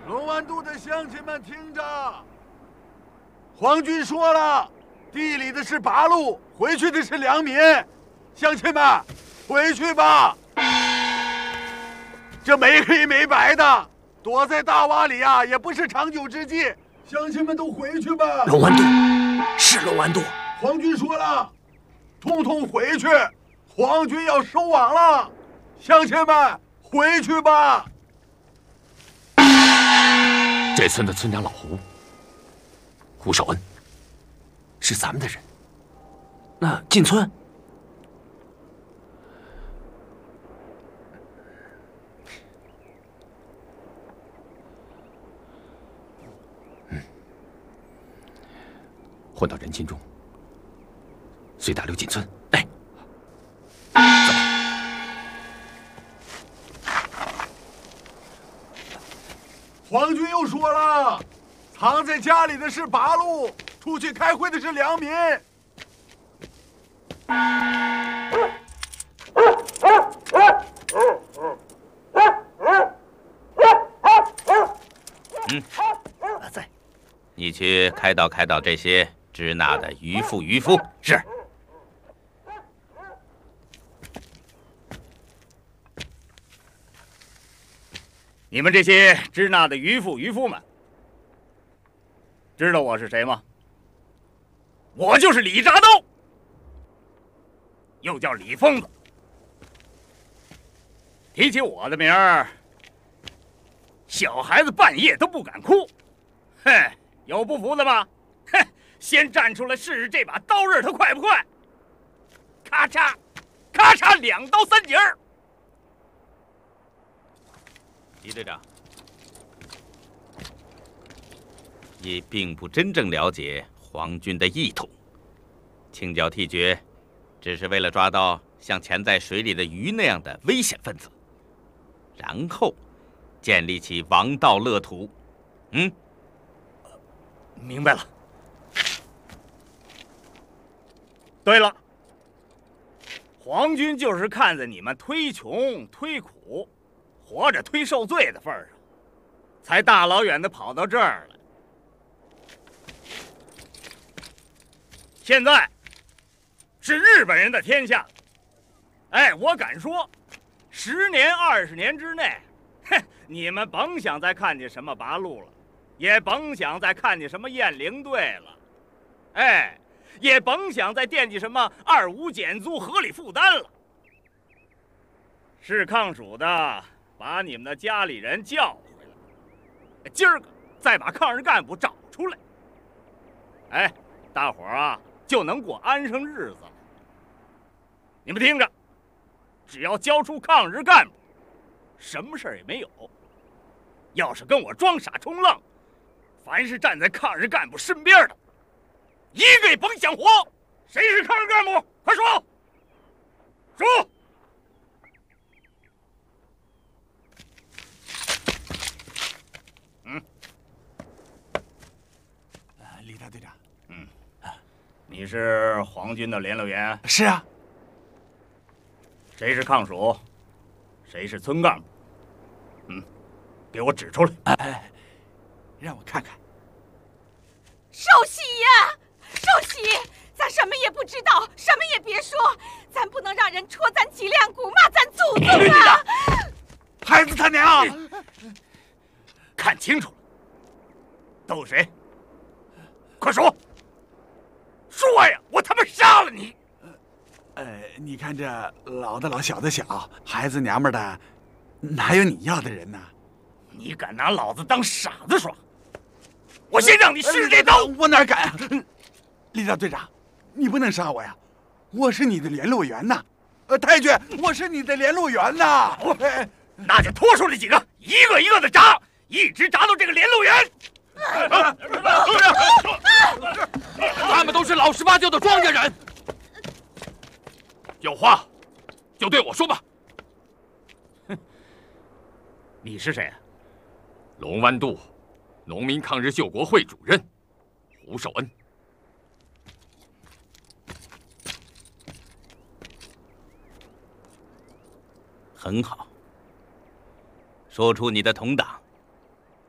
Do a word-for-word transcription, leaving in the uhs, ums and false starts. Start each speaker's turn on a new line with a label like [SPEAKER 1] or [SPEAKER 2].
[SPEAKER 1] 龙湾渡的乡亲们听着，皇军说了，地里的是八路，回去的是良民。乡亲们，回去吧。这没黑没白的，躲在大洼里啊，也不是长久之计。乡亲们都回去吧。
[SPEAKER 2] 龙湾渡是龙湾渡，
[SPEAKER 1] 皇军说了，通通回去。皇军要收网了，乡亲们回去吧。
[SPEAKER 2] 这村的村长老胡，胡守恩，是咱们的人。那进村，嗯，混到人群中，随大刘进村。哎，走。
[SPEAKER 1] 皇军又说了，藏在家里的是八路，出去开会的是良民。
[SPEAKER 3] 嗯，阿在，你去开导开导这些支那的渔妇渔夫。是。
[SPEAKER 4] 你们这些支那的渔妇渔夫们，知道我是谁吗？我就是李铡刀，又叫李疯子。提起我的名儿，小孩子半夜都不敢哭。哼，有不服的吗？哼，先站出来试试这把刀刃它快不快？咔嚓，咔嚓，两刀三节儿。
[SPEAKER 3] 李队长，你并不真正了解皇军的意图，清剿替决，只是为了抓到像潜在水里的鱼那样的危险分子，然后建立起王道乐土。嗯，
[SPEAKER 4] 明白了。对了，皇军就是看在你们忒穷忒苦，活着忒受罪的份上，才大老远的跑到这儿来。现在是日本人的天下，哎，我敢说，十年二十年之内，哼，你们甭想再看见什么八路了，也甭想再看见什么雁翎队了，哎，也甭想再惦记什么二五减租合理负担了。是抗蜀的把你们的家里人叫回来，今儿个再把抗日干部找出来，哎，大伙儿啊就能过安生日子了。你们听着，只要交出抗日干部，什么事儿也没有。要是跟我装傻充愣，凡是站在抗日干部身边的，一个也甭想活。谁是抗日干部？快说！说！嗯，
[SPEAKER 5] 李大队长，
[SPEAKER 4] 嗯，你是皇军的联络员？
[SPEAKER 5] 是啊。
[SPEAKER 4] 谁是抗蜀？谁是村干部？嗯，给我指出来。
[SPEAKER 5] 哎，让我看看。
[SPEAKER 6] 受洗呀，受洗！咱什么也不知道，什么也别说，咱不能让人戳咱脊梁骨，骂咱祖宗啊！
[SPEAKER 5] 孩子他娘，
[SPEAKER 4] 看清楚了，都有谁？快说！说呀，我他妈杀了你！
[SPEAKER 5] 呃，你看这老的老，小的小，孩子娘们的，哪有你要的人呢？
[SPEAKER 4] 你敢拿老子当傻子耍？我先让你试试这刀！
[SPEAKER 5] 我哪敢啊！李大队长，你不能杀我呀！我是你的联络员呐！呃，太君，我是你的联络员呐！
[SPEAKER 4] 那就拖出来几个，一个一个的铡，一直铡到这个联络员。
[SPEAKER 2] 他们都是老实巴交的庄稼人，有话就对我说吧。
[SPEAKER 4] 哼，你是谁啊？
[SPEAKER 2] 龙湾渡农民抗日救国会主任胡守恩。
[SPEAKER 3] 很好，说出你的同党